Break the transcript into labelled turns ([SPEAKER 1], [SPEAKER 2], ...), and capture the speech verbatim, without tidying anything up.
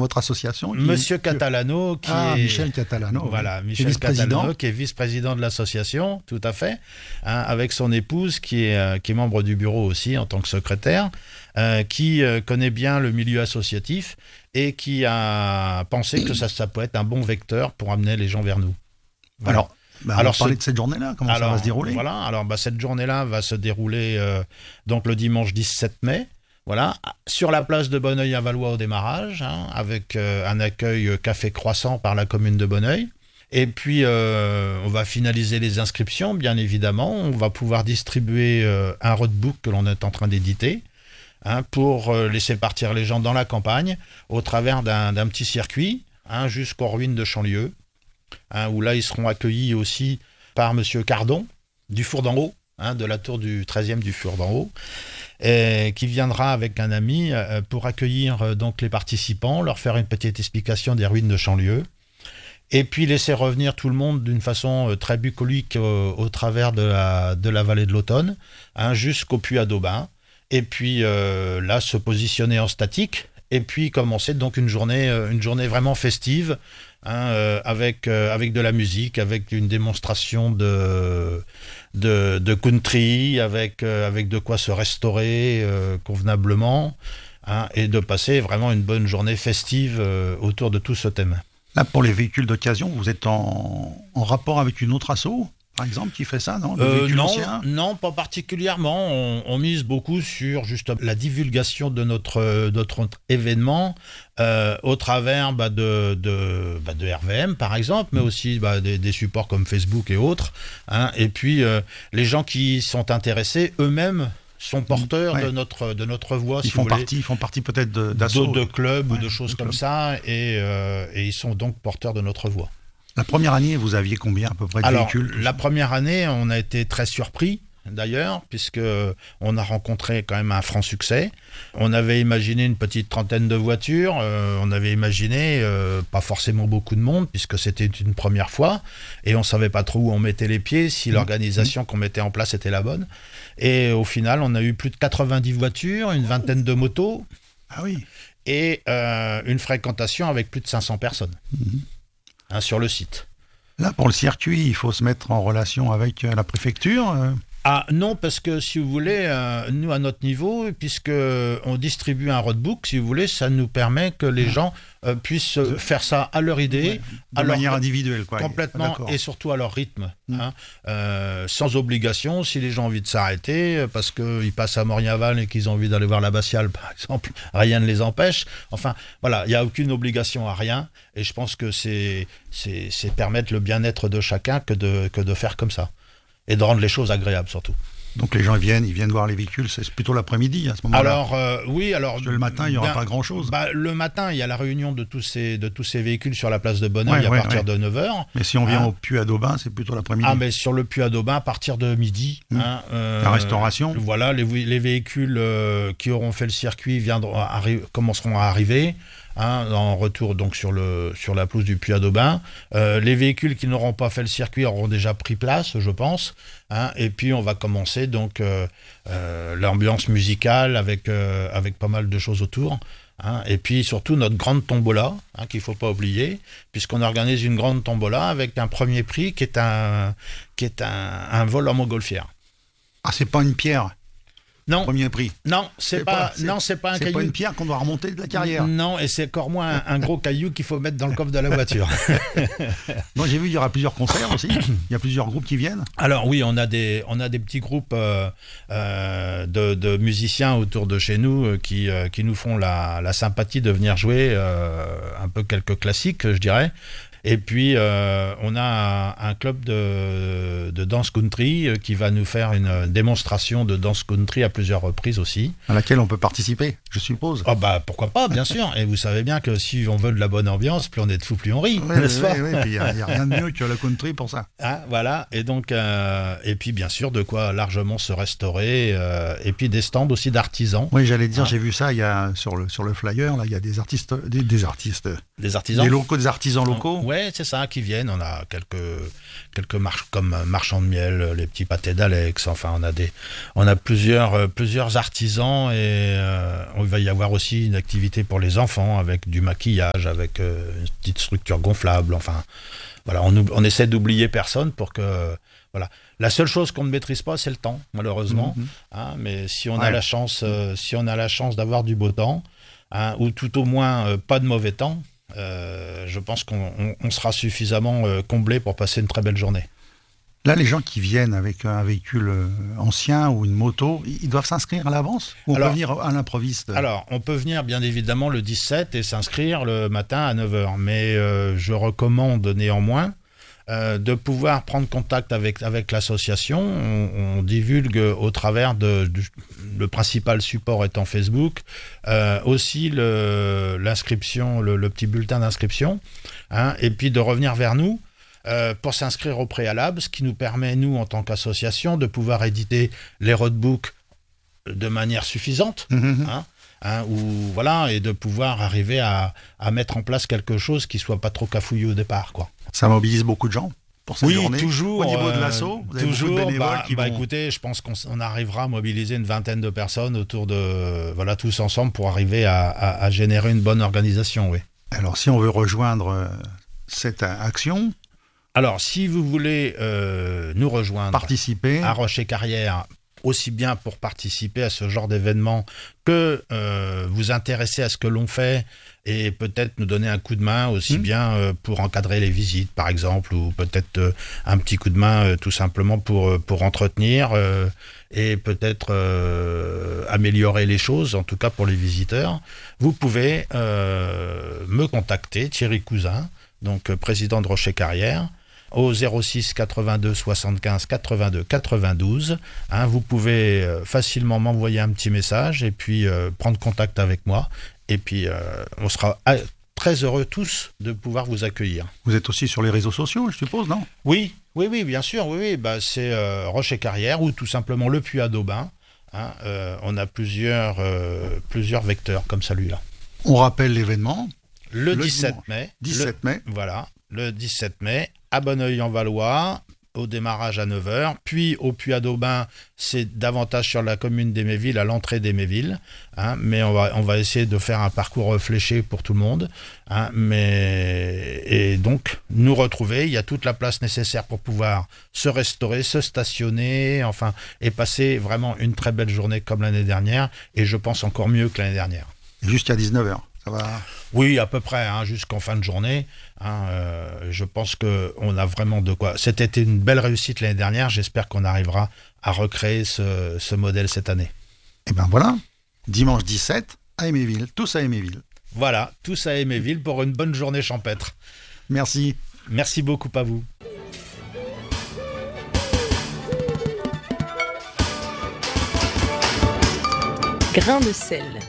[SPEAKER 1] votre association qui...
[SPEAKER 2] Monsieur Catalano, qui
[SPEAKER 1] ah,
[SPEAKER 2] est...
[SPEAKER 1] Michel Catalano.
[SPEAKER 2] Voilà,
[SPEAKER 1] oui.
[SPEAKER 2] Michel Catalano, qui est vice-président de l'association, tout à fait, hein, avec son épouse, qui est, euh, qui est membre du bureau aussi, en tant que secrétaire, euh, qui euh, connaît bien le milieu associatif et qui a pensé que ça, ça peut être un bon vecteur pour amener les gens vers nous. Voilà.
[SPEAKER 1] Alors, bah, alors, on va parler ce... de cette journée-là, comment alors, ça va se dérouler?
[SPEAKER 2] Voilà, alors bah, cette journée-là va se dérouler euh, donc le dimanche dix-sept mai, voilà, sur la place de Bonneuil à Valois au démarrage, hein, avec euh, un accueil café croissant par la commune de Bonneuil. Et puis, euh, on va finaliser les inscriptions, bien évidemment. On va pouvoir distribuer euh, un roadbook que l'on est en train d'éditer, hein, pour euh, laisser partir les gens dans la campagne au travers d'un, d'un petit circuit, hein, jusqu'aux ruines de Chanlieu. Hein, où là, ils seront accueillis aussi par Monsieur Cardon, du Four d'en Haut, hein, de la tour du treizième du Four d'en Haut, et qui viendra avec un ami euh, pour accueillir euh, donc les participants, leur faire une petite explication des ruines de Chanlieu, et puis laisser revenir tout le monde d'une façon euh, très bucolique euh, au travers de la, de la vallée de l'Automne, hein, jusqu'au puits à Daubin, et puis euh, là, se positionner en statique, et puis commencer donc une journée, euh, une journée vraiment festive, Hein, euh, avec, euh, avec de la musique, avec une démonstration de, de, de country, avec, euh, avec de quoi se restaurer euh, convenablement, hein, et de passer vraiment une bonne journée festive euh, autour de tout ce thème.
[SPEAKER 1] Là, pour les véhicules d'occasion, vous êtes en, en rapport avec une autre asso, par exemple, qui fait ça, non,
[SPEAKER 2] euh, non, non, pas particulièrement. On, on mise beaucoup sur juste la divulgation de notre, notre événement euh, au travers bah, de, de, bah, de R V M, par exemple, mais aussi bah, des, des supports comme Facebook et autres. Hein, et puis, euh, les gens qui sont intéressés eux-mêmes sont porteurs ouais. de, notre, de notre voix.
[SPEAKER 1] Ils,
[SPEAKER 2] si
[SPEAKER 1] font
[SPEAKER 2] vous
[SPEAKER 1] partie, ils font partie peut-être de, d'assaut.
[SPEAKER 2] De, de clubs ouais, ou de choses
[SPEAKER 1] de
[SPEAKER 2] comme
[SPEAKER 1] club.
[SPEAKER 2] ça, et, euh, et ils sont donc porteurs de notre voix.
[SPEAKER 1] La première année, vous aviez combien à peu près de
[SPEAKER 2] Alors,
[SPEAKER 1] véhicules?
[SPEAKER 2] La première année, on a été très surpris, d'ailleurs, puisque on a rencontré quand même un franc succès. On avait imaginé une petite trentaine de voitures, euh, on avait imaginé euh, pas forcément beaucoup de monde, puisque c'était une première fois, et on savait pas trop où on mettait les pieds, si mmh. l'organisation mmh. qu'on mettait en place était la bonne. Et au final, on a eu plus de quatre-vingt-dix voitures, une vingtaine de motos,
[SPEAKER 1] ah oui.
[SPEAKER 2] et euh, une fréquentation avec plus de cinq cents personnes. Mmh. Hein, sur le site.
[SPEAKER 1] Là, pour le circuit, il faut se mettre en relation avec la préfecture euh...
[SPEAKER 2] Ah non, parce que si vous voulez, euh, nous à notre niveau, puisque on distribue un roadbook, si vous voulez, ça nous permet que les gens euh, puissent de... faire ça à leur idée,
[SPEAKER 1] ouais, de
[SPEAKER 2] à
[SPEAKER 1] manière
[SPEAKER 2] leur...
[SPEAKER 1] individuelle, quoi.
[SPEAKER 2] Complètement,
[SPEAKER 1] D'accord.
[SPEAKER 2] Et surtout à leur rythme, mmh. hein, euh, sans obligation. Si les gens ont envie de s'arrêter parce qu'ils passent à Moriaval et qu'ils ont envie d'aller voir l'abbatiale, par exemple, rien ne les empêche. Enfin, voilà, il n'y a aucune obligation à rien, et je pense que c'est, c'est, c'est permettre le bien-être de chacun que de, que de faire comme ça. Et de rendre les choses agréables, surtout.
[SPEAKER 1] Donc les gens viennent, ils viennent voir les véhicules, c'est plutôt l'après-midi à ce moment-là.
[SPEAKER 2] Alors, euh, oui, alors...
[SPEAKER 1] Parce que le matin, il n'y aura ben, pas grand-chose.
[SPEAKER 2] Bah, le matin, il y a la réunion de tous ces, de tous ces véhicules sur la place de Bonneuil ouais, à
[SPEAKER 1] ouais,
[SPEAKER 2] partir
[SPEAKER 1] ouais.
[SPEAKER 2] de neuf heures.
[SPEAKER 1] Mais si on vient
[SPEAKER 2] hein.
[SPEAKER 1] au puits à Daubin, c'est plutôt l'après-midi.
[SPEAKER 2] Ah, mais sur le puits à Daubin, à partir de midi. Mmh. Hein, euh,
[SPEAKER 1] la restauration.
[SPEAKER 2] Voilà, les, les véhicules euh, qui auront fait le circuit viendront, arri- commenceront à arriver. Hein, en retour donc sur, le, sur la pelouse du puits à Daubin. Euh, les véhicules qui n'auront pas fait le circuit auront déjà pris place, je pense. Hein, et puis on va commencer donc euh, euh, l'ambiance musicale avec, euh, avec pas mal de choses autour. Hein, et puis surtout notre grande tombola, hein, qu'il ne faut pas oublier, puisqu'on organise une grande tombola avec un premier prix qui est un, qui est un, un vol en montgolfière.
[SPEAKER 1] Ah, c'est pas une pierre?
[SPEAKER 2] Non.
[SPEAKER 1] Premier prix.
[SPEAKER 2] Non, c'est, c'est pas, pas c'est, non, c'est pas un
[SPEAKER 1] c'est
[SPEAKER 2] caillou.
[SPEAKER 1] C'est pas une pierre qu'on doit remonter de la carrière.
[SPEAKER 2] Non, et c'est encore moins un, un gros caillou qu'il faut mettre dans le coffre de la voiture.
[SPEAKER 1] Moi, j'ai vu, il y aura plusieurs concerts aussi. Il y a plusieurs groupes qui viennent.
[SPEAKER 2] Alors oui, on a des, on a des petits groupes euh, euh, de, de musiciens autour de chez nous euh, qui, euh, qui nous font la, la sympathie de venir jouer euh, un peu quelques classiques, je dirais. Et puis, euh, on a un, un club de, de danse country euh, qui va nous faire une démonstration de danse country à plusieurs reprises aussi.
[SPEAKER 1] À laquelle on peut participer, je suppose.
[SPEAKER 2] Ah bah, pourquoi pas, bien sûr. Et vous savez bien que si on veut de la bonne ambiance, plus on est de fous, plus on rit,
[SPEAKER 1] ouais,
[SPEAKER 2] n'est-ce
[SPEAKER 1] ouais,
[SPEAKER 2] pas?
[SPEAKER 1] Oui, oui, il n'y a, a rien de mieux que la country pour ça.
[SPEAKER 2] Hein, voilà, et donc, euh, et puis bien sûr, de quoi largement se restaurer, euh, et puis des stands aussi d'artisans.
[SPEAKER 1] Oui, j'allais dire, hein. J'ai vu ça, il y a, sur, le, sur le flyer, là, il y a des artistes, des, des artistes,
[SPEAKER 2] des artisans,
[SPEAKER 1] des locaux, des artisans locaux.
[SPEAKER 2] Ouais. Ouais, c'est ça, qui viennent. On a quelques, quelques marches comme marchands de miel, les petits pâtés d'Alex. Enfin, on a des, on a plusieurs, euh, plusieurs artisans et euh, il va y avoir aussi une activité pour les enfants avec du maquillage, avec euh, une petite structure gonflable. Enfin, voilà, on, on essaie d'oublier personne pour que, voilà. La seule chose qu'on ne maîtrise pas, c'est le temps, malheureusement. Mm-hmm. Hein, mais si on ouais. a la chance, euh, si on a la chance d'avoir du beau temps, hein, ou tout au moins euh, pas de mauvais temps. Euh, je pense qu'on on, on sera suffisamment euh, comblé pour passer une très belle journée.
[SPEAKER 1] Là, les gens qui viennent avec un véhicule euh, ancien ou une moto, ils doivent s'inscrire à l'avance ou on alors, peut venir à l'improviste?
[SPEAKER 2] Alors, on peut venir bien évidemment le dix-sept et s'inscrire le matin à neuf heures. Mais euh, je recommande néanmoins euh, de pouvoir prendre contact avec, avec l'association. On, on divulgue au travers de... du, le principal support étant Facebook, euh, aussi le, l'inscription, le, le petit bulletin d'inscription, hein, et puis de revenir vers nous euh, pour s'inscrire au préalable, ce qui nous permet, nous, en tant qu'association, de pouvoir éditer les roadbooks de manière suffisante, mmh. hein, hein, ou, voilà, et de pouvoir arriver à, à mettre en place quelque chose qui ne soit pas trop cafouilleux au départ, quoi.
[SPEAKER 1] Ça mobilise beaucoup de gens pour cette
[SPEAKER 2] oui,
[SPEAKER 1] journée.
[SPEAKER 2] Toujours.
[SPEAKER 1] Au niveau de l'asso, vous avez
[SPEAKER 2] toujours.
[SPEAKER 1] beaucoup de bénévoles
[SPEAKER 2] bah,
[SPEAKER 1] qui
[SPEAKER 2] bah,
[SPEAKER 1] vont...
[SPEAKER 2] écoutez, je pense qu'on on arrivera à mobiliser une vingtaine de personnes autour de, voilà, tous ensemble pour arriver à, à, à générer une bonne organisation, oui.
[SPEAKER 1] Alors, si on veut rejoindre euh, cette action...
[SPEAKER 2] Alors, si vous voulez euh, nous rejoindre...
[SPEAKER 1] Participer.
[SPEAKER 2] À Rocher-Carrière, aussi bien pour participer à ce genre d'événement que euh, vous intéresser à ce que l'on fait et peut-être nous donner un coup de main aussi mmh. bien euh, pour encadrer les visites par exemple, ou peut-être euh, un petit coup de main euh, tout simplement pour, euh, pour entretenir euh, et peut-être euh, améliorer les choses, en tout cas pour les visiteurs. Vous pouvez euh, me contacter, Thierry Cousin, donc euh, président de Rocher-Carrière, au zéro six quatre-vingt-deux soixante-quinze quatre-vingt-deux quatre-vingt-douze. Hein, vous pouvez euh, facilement m'envoyer un petit message et puis euh, prendre contact avec moi. Et puis, euh, on sera à, très heureux tous de pouvoir vous accueillir.
[SPEAKER 1] Vous êtes aussi sur les réseaux sociaux, je suppose, non?
[SPEAKER 2] Oui, oui, oui, bien sûr. Oui, oui. Bah, c'est euh, Rocher-Carrière ou tout simplement le Puy à d'Aubin. Hein, euh, on a plusieurs, euh, plusieurs vecteurs comme celui-là.
[SPEAKER 1] On rappelle l'événement.
[SPEAKER 2] Le, le dix-sept mai.
[SPEAKER 1] dix-sept mai.
[SPEAKER 2] Voilà, le dix-sept mai. À Bonneuil-en-Valois, au démarrage à neuf heures, puis au Puy à d'Aubin, c'est davantage sur la commune d'Héméville, à l'entrée d'Héméville, hein, mais on va, on va essayer de faire un parcours fléché pour tout le monde, hein, mais, et donc nous retrouver, il y a toute la place nécessaire pour pouvoir se restaurer, se stationner, enfin, et passer vraiment une très belle journée comme l'année dernière, et je pense encore mieux que l'année dernière.
[SPEAKER 1] Jusqu'à dix-neuf heures. Ça va...
[SPEAKER 2] Oui, à peu près, hein, jusqu'en fin de journée. Hein, euh, je pense qu'on a vraiment de quoi. C'était une belle réussite l'année dernière. J'espère qu'on arrivera à recréer ce, ce modèle cette année.
[SPEAKER 1] Et bien voilà, dimanche dix-sept à Héméville, tous à Héméville.
[SPEAKER 2] Voilà, tous à Héméville pour une bonne journée champêtre.
[SPEAKER 1] Merci.
[SPEAKER 2] Merci beaucoup à vous.
[SPEAKER 3] Grain de sel.